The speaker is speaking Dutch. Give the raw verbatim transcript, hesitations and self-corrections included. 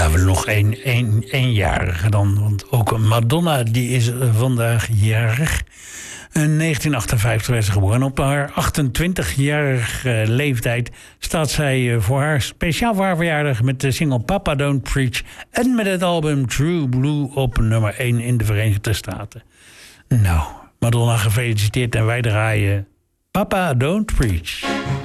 Ja, we nog één, één, éénjarige dan. Want ook Madonna die is vandaag jarig. In negentien achtenvijftig werd ze geboren. Op haar achtentwintigjarige leeftijd staat zij voor haar speciaal voor haar verjaardag met de single Papa Don't Preach en met het album True Blue op nummer één in de Verenigde Staten. Nou, Madonna gefeliciteerd en wij draaien Papa Don't Preach.